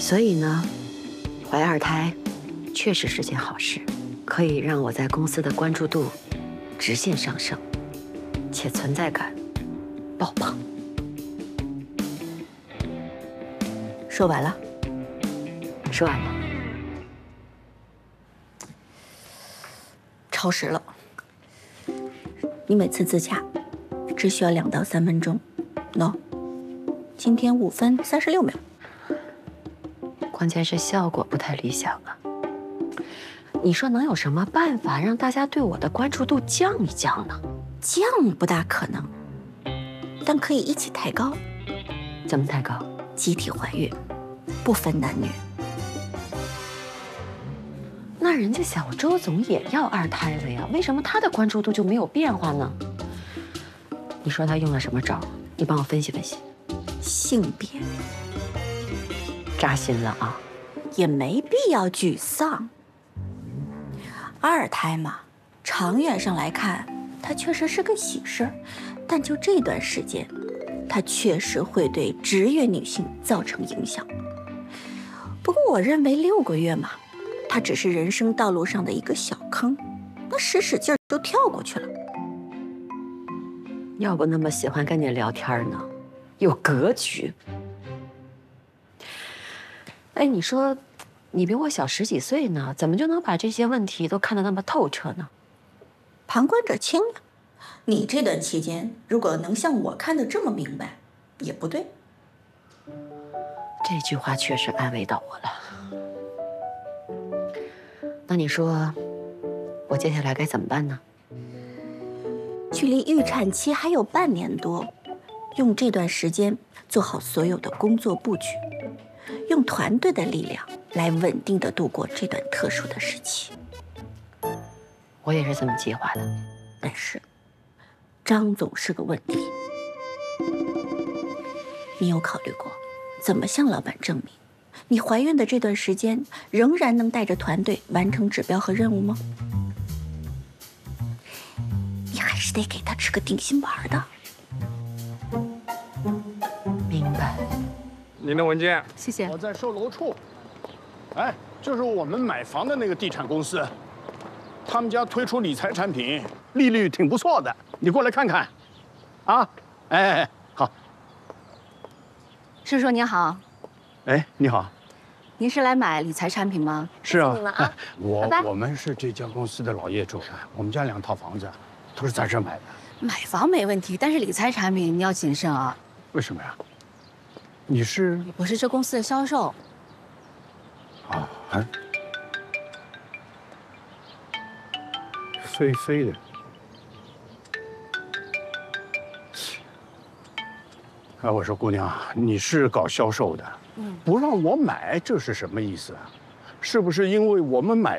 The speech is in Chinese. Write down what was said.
所以呢，怀二胎确实是件好事，可以让我在公司的关注度直线上升，且存在感爆棚。说完了，说完了。 超时了。你每次自洽只需要2到3分钟，no， 今天5分36秒。 关键是效果不太理想啊。你说能有什么办法让大家对我的关注度降一降呢？ 降不大可能，但可以一起抬高。 怎么抬高？ 集体怀孕，不分男女。 那人家小周总也要2胎了呀，为什么他的关注度就没有变化呢？你说他用了什么招？你帮我分析分析。 性别， 扎心了啊！ 也没必要沮丧。2胎嘛，长远上来看，它确实是个喜事，但就这段时间，它确实会对职业女性造成影响。不过我认为6个月嘛，它只是人生道路上的一个小坑，那使劲就跳过去了。 要不那么喜欢跟你聊天呢？有格局。哎，你说，你比我小10几岁呢，怎么就能把这些问题都看得那么透彻呢？ 旁观者清呀。你这段期间如果能像我看得这么明白，也不对。 这句话确实安慰到我了。那你说，我接下来该怎么办呢？ 距离预产期还有半年多，用这段时间做好所有的工作布局，用团队的力量来稳定的度过这段特殊的时期。 我也是这么计划的， 但是张总是个问题。你有考虑过怎么向老板证明你怀孕的这段时间仍然能带着团队完成指标和任务吗？你还是得给他吃个定心丸的。 明白。 您的文件， 谢谢。 我在售楼处，哎，就是我们买房的那个地产公司，他们家推出理财产品，利率挺不错的，你过来看看，啊，哎，好， 师叔您好， 哎，你好， 您是来买理财产品吗？ 是啊， 你们啊， 我们是这家公司的老业主，我们家2套房子都是在这买的。 买房没问题，但是理财产品你要谨慎啊。 为什么呀？你是？ 我是这公司的销售。 啊，还飞飞的。哎，我说姑娘，你是搞销售的，不让我买，这是什么意思啊？是不是因为我们买